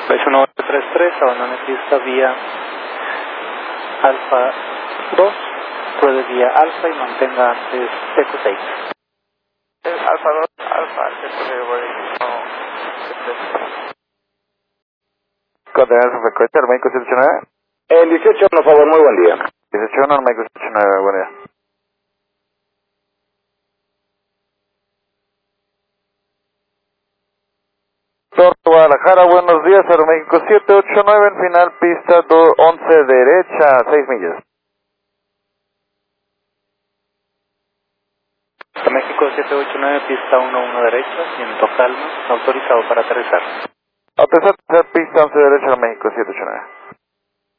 1933, abandone pista vía Alfa 2, ruede vía Alfa y mantenga antes TQ6. Alfa 2, Alfa, Contener su frecuencia, Armeico 789. El 18, por favor, muy buen día. 18, Armeico 789, buen día. Guadalajara, buenos días, Aeroméxico 789, en final pista 11 derecha, 6 millas. México 789, pista 11 derecha, viento calma, autorizado para aterrizar. Autorizado pista 11 derecha, México 789.